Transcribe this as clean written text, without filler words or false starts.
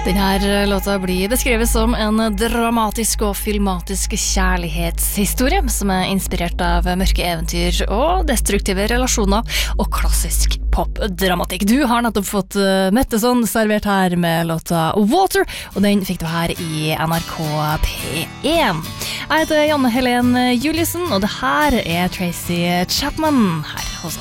Denne låta blir beskrevet som en dramatisk og filmatisk kjærlighetshistorie som inspirert av mørke eventyr og destruktive relasjoner og klassisk popdramatikk. Du har nettopp fått Metteson servert her med låta Water, og den fikk du her i NRK P1. Jeg heter Janne Helen Juliussen, og det her Tracy Chapman her